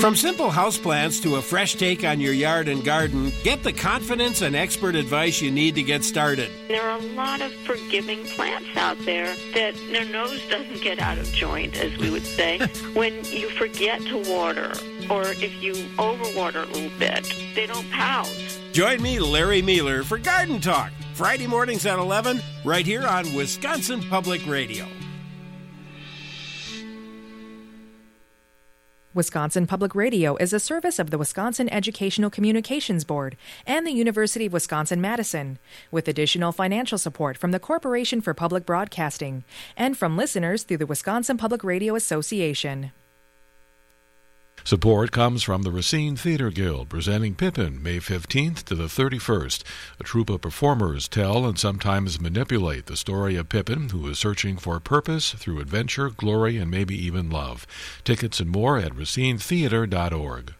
From simple houseplants to a fresh take on your yard and garden, get the confidence and expert advice you need to get started. There are a lot of forgiving plants out there that their nose doesn't get out of joint, as we would say, when you forget to water or if you overwater a little bit. They don't pout. Join me, Larry Mueller, for Garden Talk, Friday mornings at 11, right here on Wisconsin Public Radio. Wisconsin Public Radio is a service of the Wisconsin Educational Communications Board and the University of Wisconsin-Madison, with additional financial support from the Corporation for Public Broadcasting and from listeners through the Wisconsin Public Radio Association. Support comes from the Racine Theater Guild, presenting Pippin May 15th to the 31st. A troupe of performers tell and sometimes manipulate the story of Pippin, who is searching for purpose through adventure, glory, and maybe even love. Tickets and more at racinetheater.org.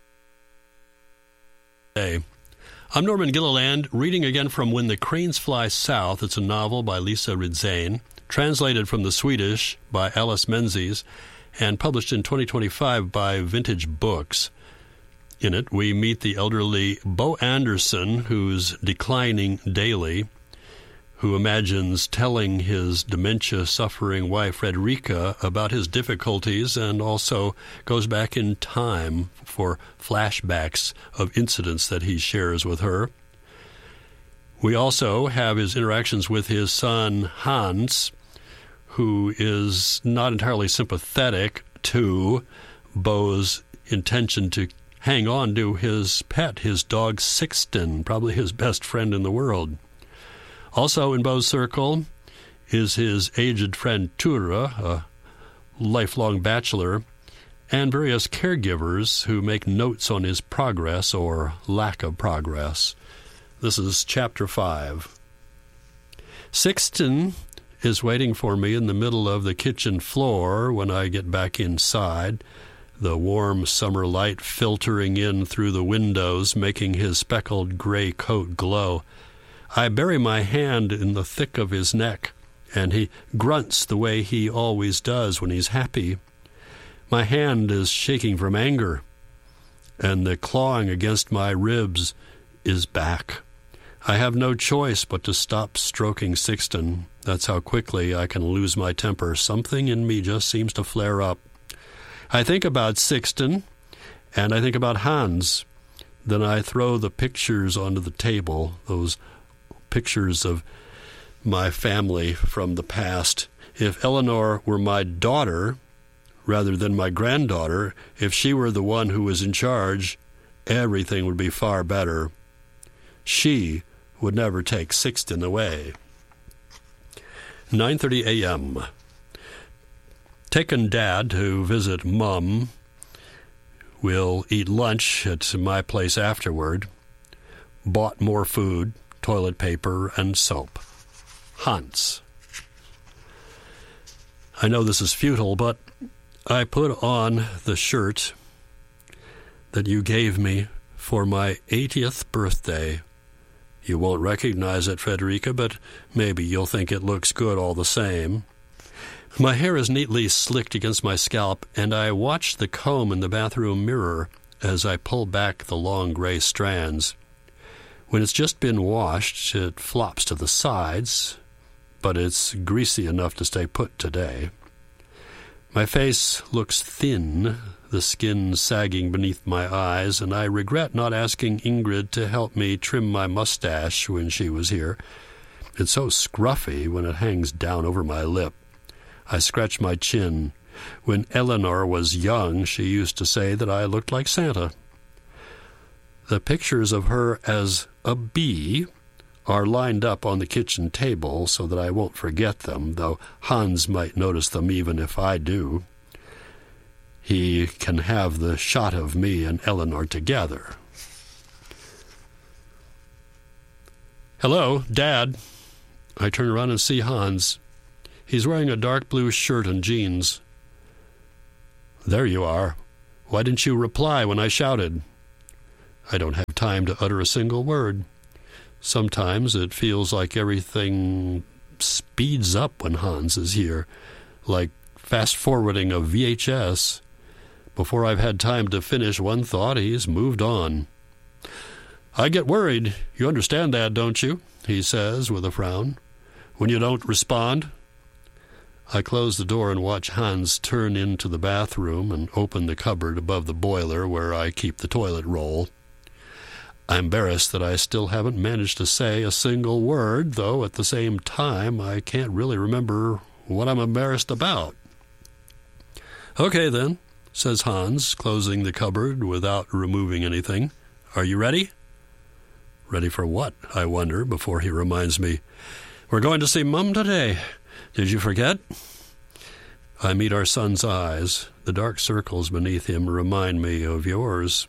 Hey, I'm Norman Gilliland, reading again from When the Cranes Fly South. It's a novel by Lisa Ridzane, translated from the Swedish by Alice Menzies, and published in 2025 by Vintage Books. In it, we meet the elderly Bo Anderson, who's declining daily, who imagines telling his dementia-suffering wife, Frederica, about his difficulties, and also goes back in time for flashbacks of incidents that he shares with her. We also have his interactions with his son, Hans, who is not entirely sympathetic to Bo's intention to hang on to his pet, his dog Sixten, probably his best friend in the world. Also in Bo's circle is his aged friend Ture, a lifelong bachelor, and various caregivers who make notes on his progress or lack of progress. This is Chapter 5. Sixten is waiting for me in the middle of the kitchen floor when I get back inside, the warm summer light filtering in through the windows, making his speckled gray coat glow. I bury my hand in the thick of his neck, and he grunts the way he always does when he's happy. My hand is shaking from anger, and the clawing against my ribs is back. I have no choice but to stop stroking Sixten. That's how quickly I can lose my temper. Something in me just seems to flare up. I think about Sixten, and I think about Hans. Then I throw the pictures onto the table, those pictures of my family from the past. If Eleanor were my daughter, rather than my granddaughter, if she were the one who was in charge, everything would be far better. She would never take Sixten away. 9:30 a.m. Taken Dad to visit Mum. We'll eat lunch at my place afterward. Bought more food, toilet paper, and soap. Hans. I know this is futile, but I put on the shirt that you gave me for my 80th birthday. You won't recognize it, Frederica, but maybe you'll think it looks good all the same. My hair is neatly slicked against my scalp, and I watch the comb in the bathroom mirror as I pull back the long gray strands. When it's just been washed, it flops to the sides, but it's greasy enough to stay put today. My face looks thin, the skin sagging beneath my eyes, and I regret not asking Ingrid to help me trim my mustache when she was here. It's so scruffy when it hangs down over my lip. I scratch my chin. When Eleanor was young, she used to say that I looked like Santa. The pictures of her as a bee are lined up on the kitchen table so that I won't forget them, though Hans might notice them even if I do. He can have the shot of me and Eleanor together. Hello, Dad. I turn around and see Hans. He's wearing a dark blue shirt and jeans. There you are. Why didn't you reply when I shouted? I don't have time to utter a single word. Sometimes it feels like everything speeds up when Hans is here, like fast-forwarding a VHS. Before I've had time to finish one thought, he's moved on. "I get worried. You understand that, don't you?" he says with a frown. "When you don't respond." I close the door and watch Hans turn into the bathroom and open the cupboard above the boiler where I keep the toilet roll. I'm embarrassed that I still haven't managed to say a single word, though at the same time I can't really remember what I'm embarrassed about. "Okay, then," says Hans, closing the cupboard without removing anything. "Are you ready?" Ready for what, I wonder, before he reminds me. "We're going to see Mum today. Did you forget?" I meet our son's eyes. The dark circles beneath him remind me of yours.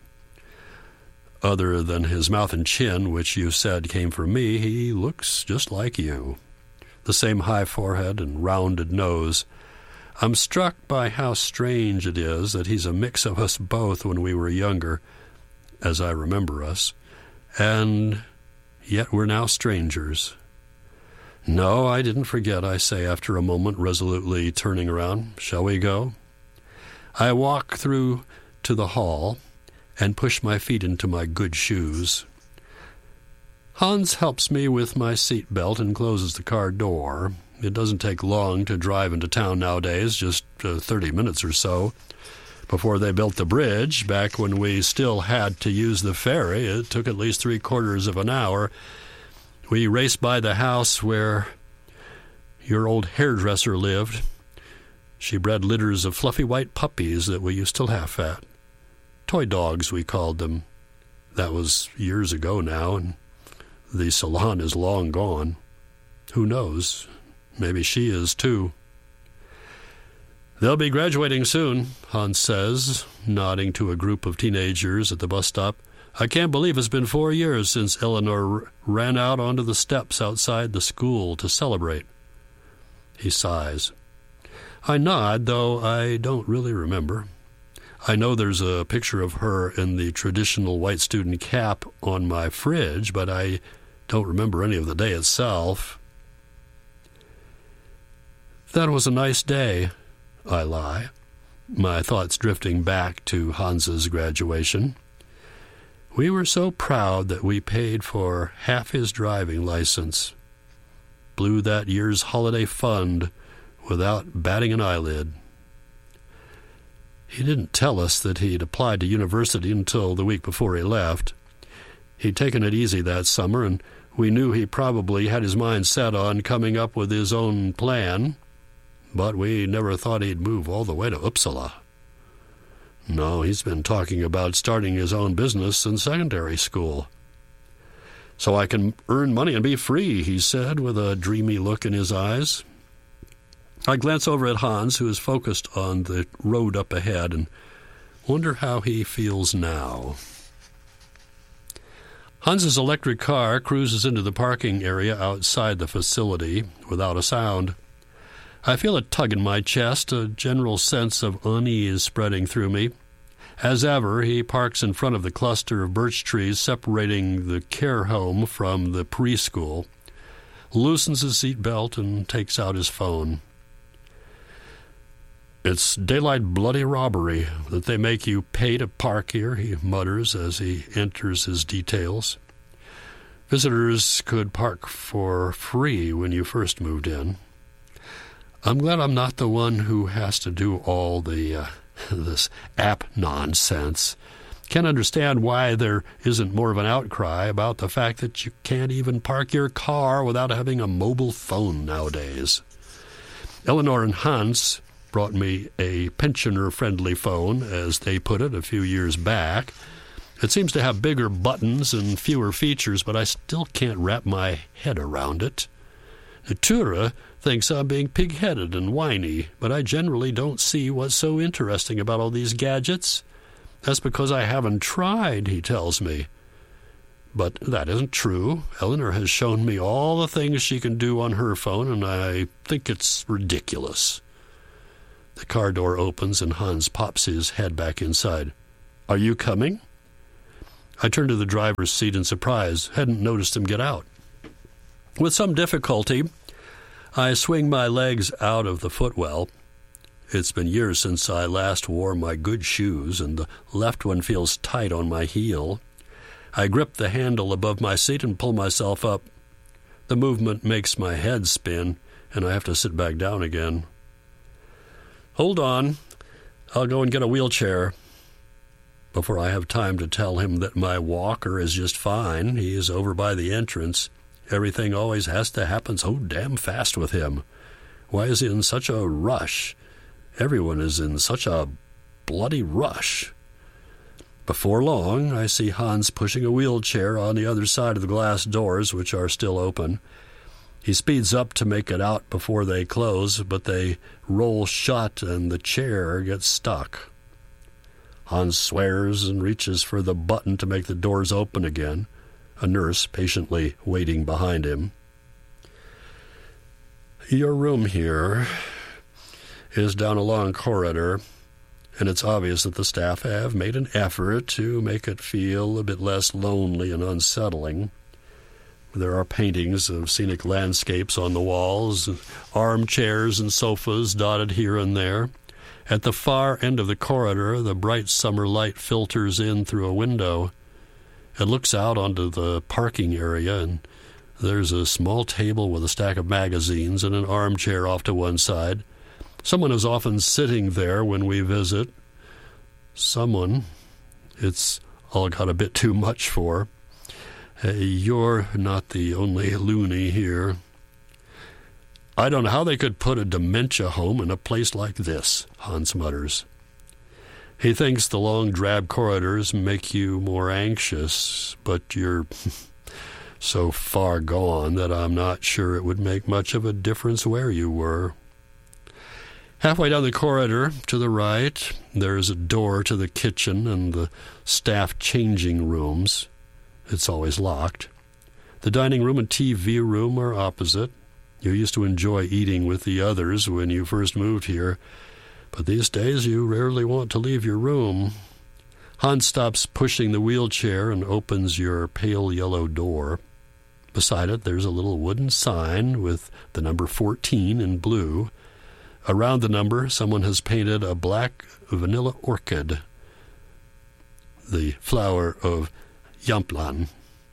Other than his mouth and chin, which you said came from me, he looks just like you. The same high forehead and rounded nose. I'm struck by how strange it is that he's a mix of us both when we were younger, as I remember us, and yet we're now strangers. "No, I didn't forget," I say after a moment, resolutely turning around. "Shall we go?" I walk through to the hall and push my feet into my good shoes. Hans helps me with my seat belt and closes the car door. It doesn't take long to drive into town nowadays, just 30 minutes or so. Before they built the bridge, back when we still had to use the ferry, it took at least 3/4 of an hour. We raced by the house where your old hairdresser lived. She bred litters of fluffy white puppies that we used to laugh at. Toy dogs, we called them. That was years ago now, and the salon is long gone. Who knows? Maybe she is, too. "They'll be graduating soon," Hans says, nodding to a group of teenagers at the bus stop. "I can't believe it's been 4 years since Eleanor ran out onto the steps outside the school to celebrate." He sighs. I nod, though I don't really remember. I know there's a picture of her in the traditional white student cap on my fridge, but I don't remember any of the day itself. "That was a nice day," I lie, my thoughts drifting back to Hans's graduation. We were so proud that we paid for half his driving license, blew that year's holiday fund without batting an eyelid. He didn't tell us that he'd applied to university until the week before he left. He'd taken it easy that summer, and we knew he probably had his mind set on coming up with his own plan, but we never thought he'd move all the way to Uppsala. No, he's been talking about starting his own business since secondary school. "So I can earn money and be free," he said, with a dreamy look in his eyes. I glance over at Hans, who is focused on the road up ahead, and wonder how he feels now. Hans's electric car cruises into the parking area outside the facility without a sound. I feel a tug in my chest, a general sense of unease spreading through me. As ever, he parks in front of the cluster of birch trees separating the care home from the preschool, loosens his seat belt, and takes out his phone. "It's daylight bloody robbery that they make you pay to park here," he mutters as he enters his details. "Visitors could park for free when you first moved in. I'm glad I'm not the one who has to do all the this app nonsense. Can't understand why there isn't more of an outcry about the fact that you can't even park your car without having a mobile phone nowadays. Eleanor and Hans brought me a pensioner-friendly phone, as they put it, a few years back. It seems to have bigger buttons and fewer features, but I still can't wrap my head around it. Tura thinks I'm being pig-headed and whiny, but I generally don't see what's so interesting about all these gadgets. That's because I haven't tried, he tells me. But that isn't true. Eleanor has shown me all the things she can do on her phone, and I think it's ridiculous. The car door opens and Hans pops his head back inside. "Are you coming?" I turn to the driver's seat in surprise. Hadn't noticed him get out. With some difficulty, I swing my legs out of the footwell. It's been years since I last wore my good shoes, and the left one feels tight on my heel. I grip the handle above my seat and pull myself up. The movement makes my head spin, and I have to sit back down again. Hold on. I'll go and get a wheelchair. Before I have time to tell him that my walker is just fine, he is over by the entrance. Everything always has to happen so damn fast with him. Why is he in such a rush? Everyone is in such a bloody rush. Before long, I see Hans pushing a wheelchair on the other side of the glass doors, which are still open. He speeds up to make it out before they close, but they roll shut and the chair gets stuck. Hans swears and reaches for the button to make the doors open again, a nurse patiently waiting behind him. Your room here is down a long corridor, and it's obvious that the staff have made an effort to make it feel a bit less lonely and unsettling. There are paintings of scenic landscapes on the walls, armchairs and sofas dotted here and there. At the far end of the corridor, the bright summer light filters in through a window. It looks out onto the parking area, and there's a small table with a stack of magazines and an armchair off to one side. Someone is often sitting there when we visit. Someone it's all got a bit too much for. You're not the only loony here. I don't know how they could put a dementia home in a place like this, Hans mutters. He thinks the long drab corridors make you more anxious, but you're so far gone that I'm not sure it would make much of a difference where you were. Halfway down the corridor, to the right, there is a door to the kitchen and the staff changing rooms. It's always locked. The dining room and TV room are opposite. You used to enjoy eating with the others when you first moved here, but these days you rarely want to leave your room. Hans stops pushing the wheelchair and opens your pale yellow door. Beside it, there's a little wooden sign with the number 14 in blue. Around the number, someone has painted a black vanilla orchid, the flower of Jämtland.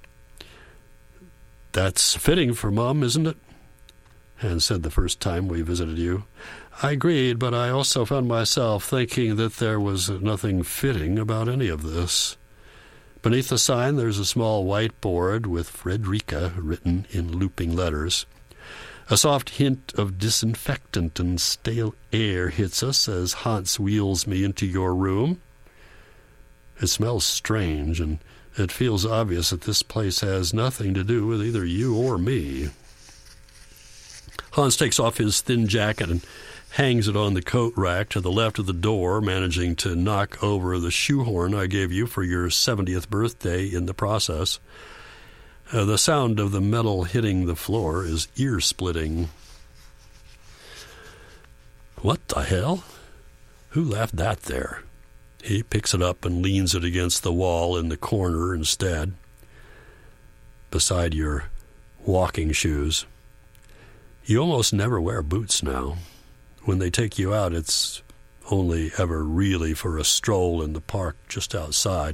That's fitting for Mom, isn't it? Hans said the first time we visited you. I agreed, but I also found myself thinking that there was nothing fitting about any of this. Beneath the sign, there's a small whiteboard with Fredrika written in looping letters. A soft hint of disinfectant and stale air hits us as Hans wheels me into your room. It smells strange, and it feels obvious that this place has nothing to do with either you or me. Hans takes off his thin jacket and hangs it on the coat rack to the left of the door, managing to knock over the shoehorn I gave you for your 70th birthday in the process. The sound of the metal hitting the floor is ear-splitting. What the hell? Who left that there? He picks it up and leans it against the wall in the corner instead, beside your walking shoes. You almost never wear boots now. When they take you out, it's only ever really for a stroll in the park just outside.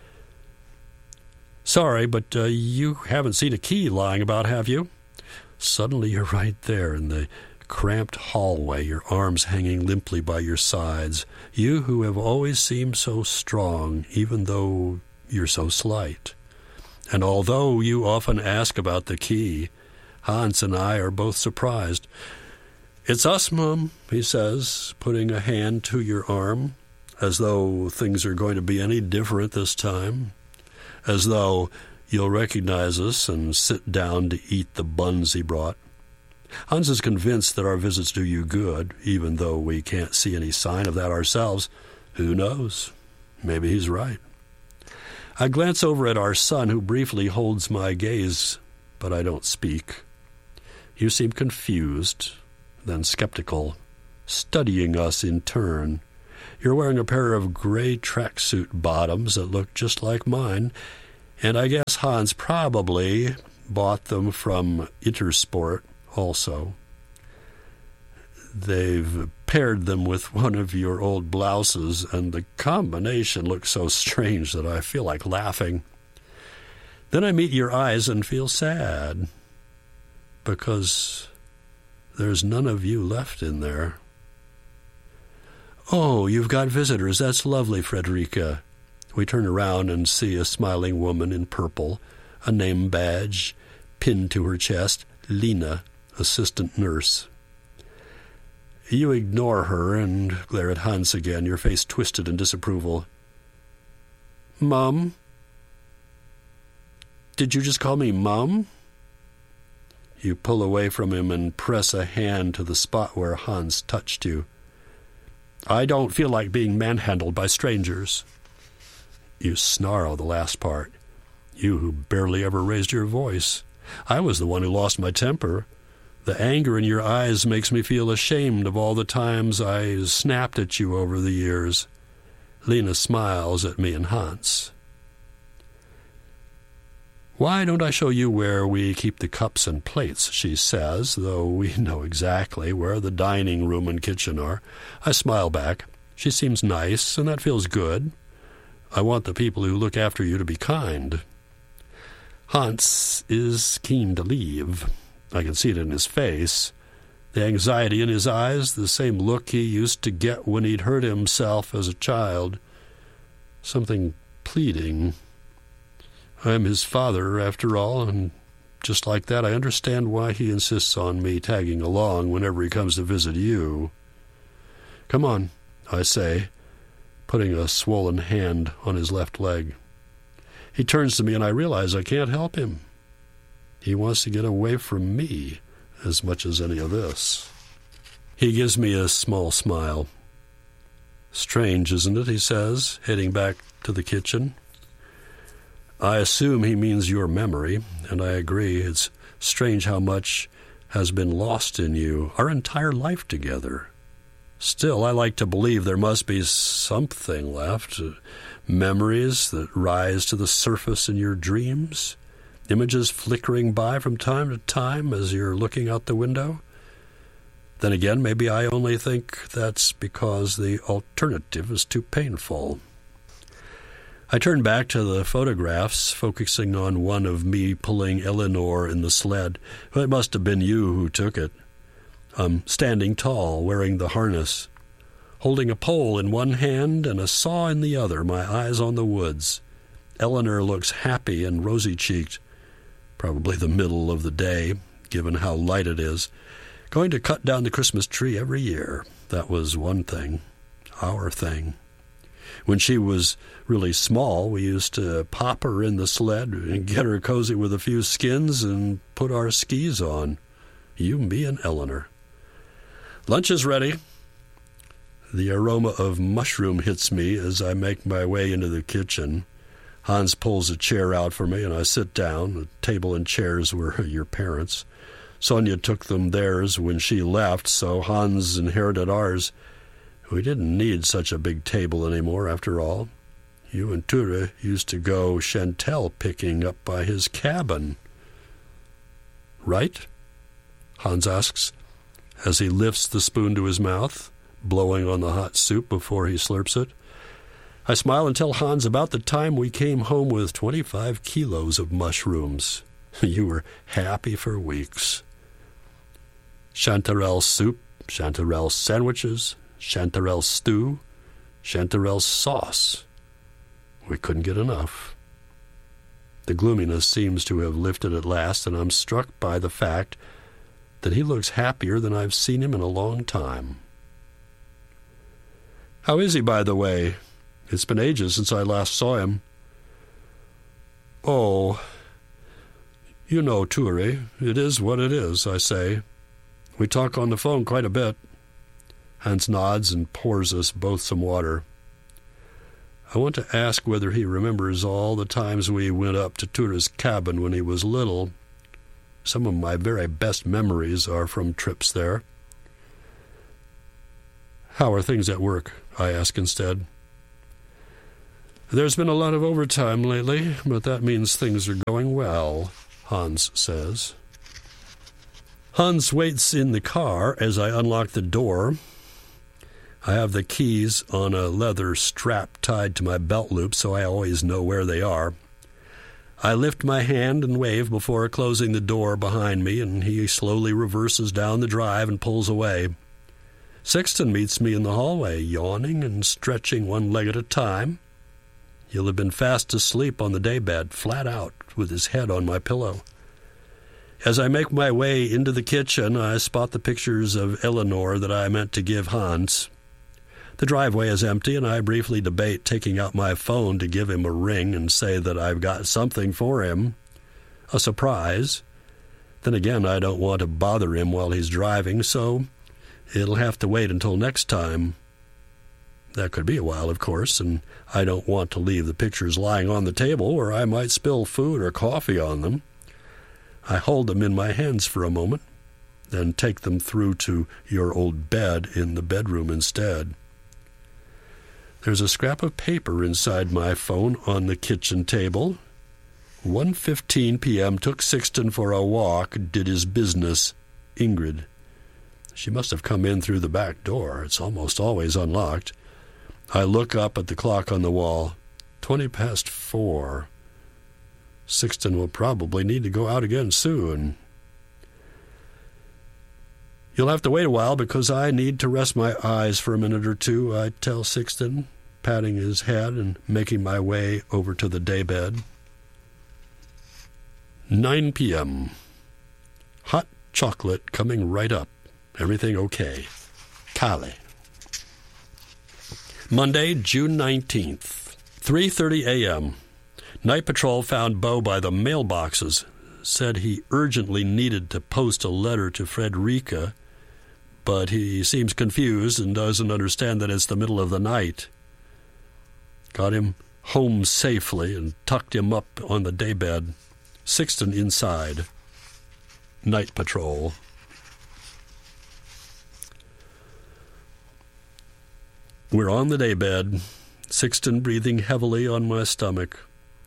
Sorry, but you haven't seen a key lying about, have you? Suddenly you're right there in the cramped hallway, your arms hanging limply by your sides. You who have always seemed so strong, even though you're so slight. And although you often ask about the key, Hans and I are both surprised. It's us, Mom, he says, putting a hand to your arm, as though things are going to be any different this time. As though you'll recognize us and sit down to eat the buns he brought. Hans is convinced that our visits do you good, even though we can't see any sign of that ourselves. Who knows? Maybe he's right. I glance over at our son, who briefly holds my gaze, but I don't speak. You seem confused, then skeptical, studying us in turn. You're wearing a pair of gray tracksuit bottoms that look just like mine, and I guess Hans probably bought them from Intersport also. They've paired them with one of your old blouses, and the combination looks so strange that I feel like laughing. Then I meet your eyes and feel sad, because there's none of you left in there. Oh, you've got visitors. That's lovely, Frederica. We turn around and see a smiling woman in purple, a name badge pinned to her chest, Lena, assistant nurse. You ignore her and glare at Hans again, your face twisted in disapproval. Mum? Did you just call me Mum? You pull away from him and press a hand to the spot where Hans touched you. I don't feel like being manhandled by strangers. You snarl the last part. You who barely ever raised your voice. I was the one who lost my temper. The anger in your eyes makes me feel ashamed of all the times I snapped at you over the years. Lena smiles at me and Hans. Why don't I show you where we keep the cups and plates, she says, though we know exactly where the dining room and kitchen are. I smile back. She seems nice, and that feels good. I want the people who look after you to be kind. Hans is keen to leave. I can see it in his face. The anxiety in his eyes, the same look he used to get when he'd hurt himself as a child. Something pleading. I'm his father, after all, and just like that, I understand why he insists on me tagging along whenever he comes to visit you. Come on, I say, putting a swollen hand on his left leg. He turns to me, and I realize I can't help him. He wants to get away from me as much as any of this. He gives me a small smile. Strange, isn't it, he says, heading back to the kitchen. I assume he means your memory, and I agree. It's strange how much has been lost in you, our entire life together. Still, I like to believe there must be something left, memories that rise to the surface in your dreams, images flickering by from time to time as you're looking out the window. Then again, maybe I only think that's because the alternative is too painful. I turn back to the photographs, focusing on one of me pulling Eleanor in the sled. It must have been you who took it. I'm standing tall, wearing the harness, holding a pole in one hand and a saw in the other, my eyes on the woods. Eleanor looks happy and rosy-cheeked, probably the middle of the day, given how light it is. Going to cut down the Christmas tree every year. That was one thing, our thing. When she was really small, we used to pop her in the sled and get her cozy with a few skins and put our skis on. You, me, and Eleanor. Lunch is ready. The aroma of mushroom hits me as I make my way into the kitchen. Hans pulls a chair out for me, and I sit down. The table and chairs were your parents'. Sonia took them theirs when she left, so Hans inherited ours. We didn't need such a big table anymore, after all. You and Ture used to go chantel picking up by his cabin. Right? Hans asks, as he lifts the spoon to his mouth, blowing on the hot soup before he slurps it. I smile and tell Hans about the time we came home with 25 kilos of mushrooms. You were happy for weeks. Chanterelle soup, chanterelle sandwiches, chanterelle stew, chanterelle sauce. We couldn't get enough. The gloominess seems to have lifted at last, and I'm struck by the fact that he looks happier than I've seen him in a long time. How is he, by the way? It's been ages since I last saw him. Oh, you know, Ture, it is what it is, I say. We talk on the phone quite a bit. Hans nods and pours us both some water. I want to ask whether he remembers all the times we went up to Ture's cabin when he was little. Some of my very best memories are from trips there. How are things at work? I ask instead. There's been a lot of overtime lately, but that means things are going well, Hans says. Hans waits in the car as I unlock the door. I have the keys on a leather strap tied to my belt loop, so I always know where they are. I lift my hand and wave before closing the door behind me, and he slowly reverses down the drive and pulls away. Sixton meets me in the hallway, yawning and stretching one leg at a time. He'll have been fast asleep on the daybed, flat out, with his head on my pillow. As I make my way into the kitchen, I spot the pictures of Eleanor that I meant to give Hans. The driveway is empty, and I briefly debate taking out my phone to give him a ring and say that I've got something for him. A surprise. Then again, I don't want to bother him while he's driving, so it'll have to wait until next time. That could be a while, of course, and I don't want to leave the pictures lying on the table where I might spill food or coffee on them. I hold them in my hands for a moment, then take them through to your old bed in the bedroom instead. There's a scrap of paper inside my phone on the kitchen table. 1:15 p.m. Took Sixton for a walk, did his business. Ingrid. She must have come in through the back door. It's almost always unlocked. I look up at the clock on the wall. 4:20. Sixton will probably need to go out again soon. You'll have to wait a while because I need to rest my eyes for a minute or two, I tell Sixton, patting his head and making my way over to the daybed. 9 p.m. Hot chocolate coming right up. Everything okay. Kale. Monday, June 19th, 3:30 a.m. Night Patrol found Bo by the mailboxes. Said he urgently needed to post a letter to Frederica, but he seems confused and doesn't understand that it's the middle of the night. Got him home safely and tucked him up on the daybed. Sixton inside. Night Patrol. We're on the daybed, Sixton breathing heavily on my stomach.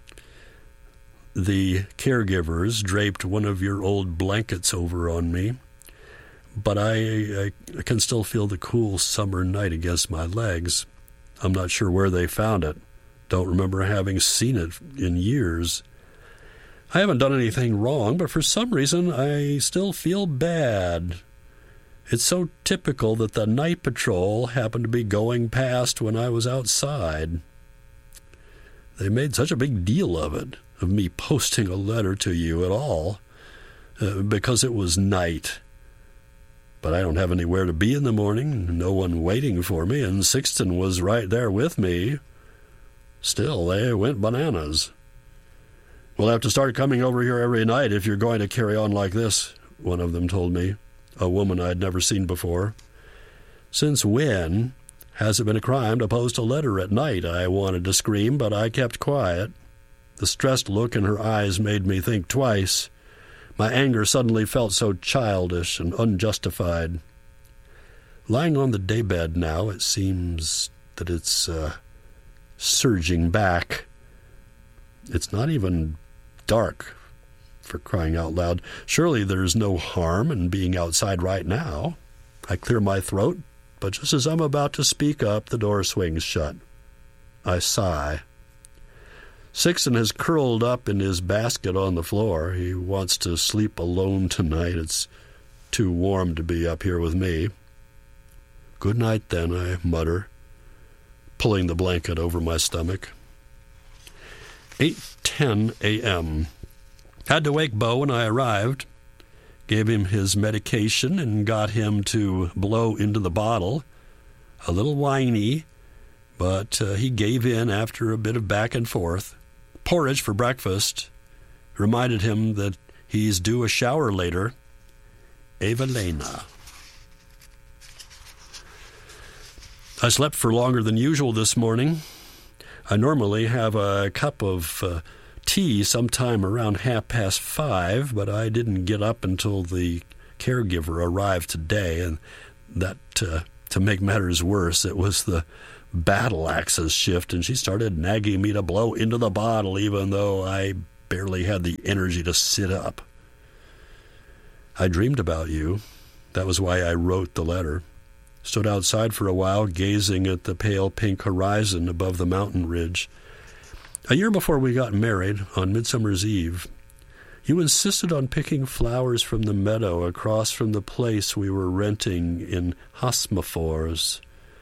The caregivers draped one of your old blankets over on me, but I can still feel the cool summer night against my legs. I'm not sure where they found it. Don't remember having seen it in years. I haven't done anything wrong, but for some reason I still feel bad. It's so typical that the night patrol happened to be going past when I was outside. They made such a big deal of it, of me posting a letter to you at all, because it was night. But I don't have anywhere to be in the morning, no one waiting for me, and Sixton was right there with me. Still, they went bananas. We'll have to start coming over here every night if you're going to carry on like this, one of them told me, a woman I'd never seen before. Since when has it been a crime to post a letter at night? I wanted to scream, but I kept quiet. The stressed look in her eyes made me think twice. My anger suddenly felt so childish and unjustified. Lying on the daybed now, it seems that it's surging back. It's not even dark, for crying out loud. Surely there's no harm in being outside right now. I clear my throat, but just as I'm about to speak up, the door swings shut. I sigh. Sixton has curled up in his basket on the floor. He wants to sleep alone tonight. It's too warm to be up here with me. Good night, then, I mutter, pulling the blanket over my stomach. 8:10 a.m. Had to wake Bo when I arrived. Gave him his medication and got him to blow into the bottle. A little whiny, but he gave in after a bit of back and forth. Porridge for breakfast. Reminded him that he's due a shower later. Evelina. I slept for longer than usual this morning. I normally have a cup of tea sometime around 5:30, but I didn't get up until the caregiver arrived today, and that, to make matters worse, it was the battle axes shift, and she started nagging me to blow into the bottle even though I barely had the energy to sit up. I dreamed about you. That was why I wrote the letter. stood outside for a while, gazing at the pale pink horizon above the mountain ridge. A year before we got married, on Midsummer's Eve, you insisted on picking flowers from the meadow across from the place we were renting in Hosmafors.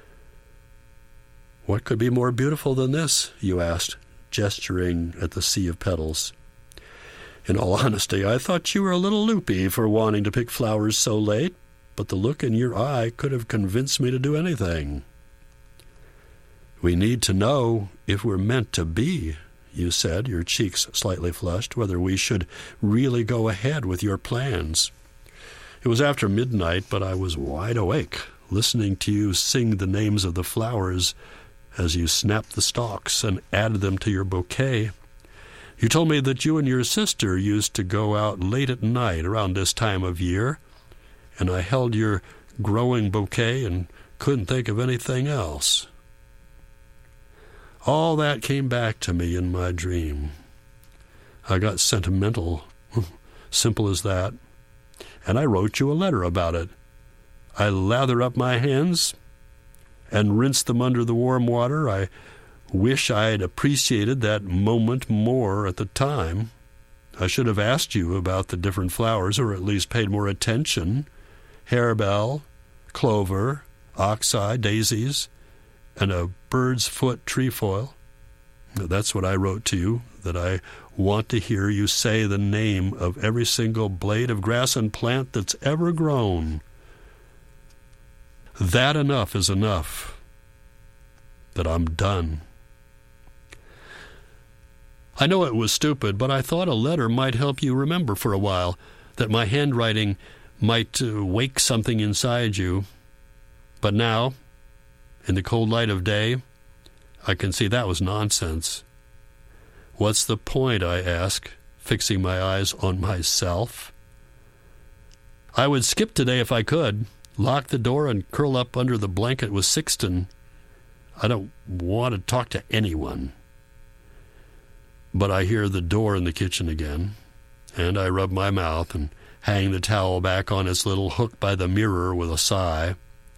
"What could be more beautiful than this?" you asked, gesturing at the sea of petals. In all honesty, I thought you were a little loopy for wanting to pick flowers so late, but the look in your eye could have convinced me to do anything. "We need to know if we're meant to be," you said, your cheeks slightly flushed, "whether we should really go ahead with your plans." It was after midnight, but I was wide awake, listening to you sing the names of the flowers as you snapped the stalks and added them to your bouquet. You told me that you and your sister used to go out late at night around this time of year, and I held your growing bouquet and couldn't think of anything else. All that came back to me in my dream. I got sentimental, simple as that, and I wrote you a letter about it. I lather up my hands and rinse them under the warm water. I wish I'd appreciated that moment more at the time. I should have asked you about the different flowers, or at least paid more attention. Harebell, clover, oxeye, daisies, and a bird's foot trefoil. That's what I wrote to you, that I want to hear you say the name of every single blade of grass and plant that's ever grown. That enough is enough. That I'm done. I know it was stupid, but I thought a letter might help you remember for a while, that my handwriting might wake something inside you. But now, in the cold light of day, I can see that was nonsense. What's the point, I ask, fixing my eyes on myself? I would skip today if I could, lock the door and curl up under the blanket with Sixten. I don't want to talk to anyone. But I hear the door in the kitchen again, and I rub my mouth and hang the towel back on its little hook by the mirror with a sigh.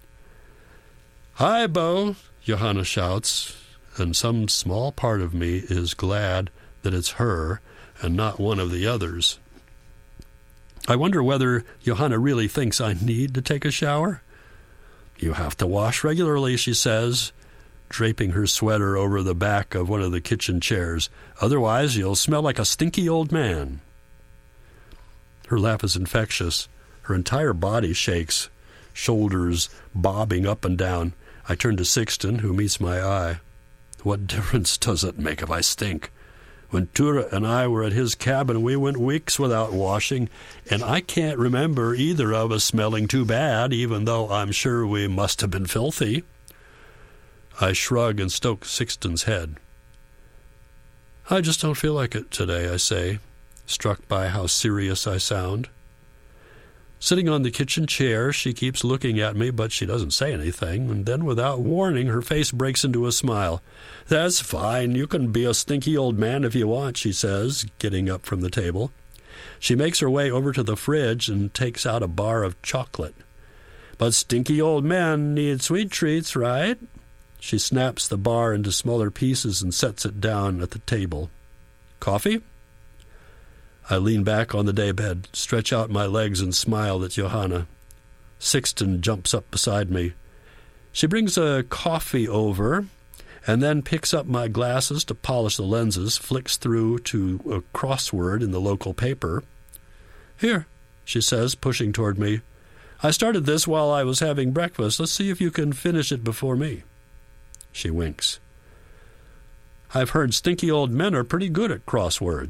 "Hi, Bo," Johanna shouts, and some small part of me is glad that it's her and not one of the others. I wonder whether Johanna really thinks I need to take a shower. "You have to wash regularly," she says, draping her sweater over the back of one of the kitchen chairs. "Otherwise, you'll smell like a stinky old man." Her laugh is infectious. Her entire body shakes, shoulders bobbing up and down. I turn to Sixten, who meets my eye. "What difference does it make if I stink? When Tura and I were at his cabin, we went weeks without washing, and I can't remember either of us smelling too bad, even though I'm sure we must have been filthy." I shrug and stroke Sixten's head. "I just don't feel like it today," I say, struck by how serious I sound. Sitting on the kitchen chair, she keeps looking at me, but she doesn't say anything, and then without warning, her face breaks into a smile. "That's fine. You can be a stinky old man if you want," she says, getting up from the table. She makes her way over to the fridge and takes out a bar of chocolate. "But stinky old men need sweet treats, right?" She snaps the bar into smaller pieces and sets it down at the table. "Coffee?" I lean back on the daybed, stretch out my legs and smile at Johanna. Sixten jumps up beside me. She brings a coffee over and then picks up my glasses to polish the lenses, flicks through to a crossword in the local paper. "Here," she says, pushing toward me. "I started this while I was having breakfast. Let's see if you can finish it before me." She winks. "I've heard stinky old men are pretty good at crosswords."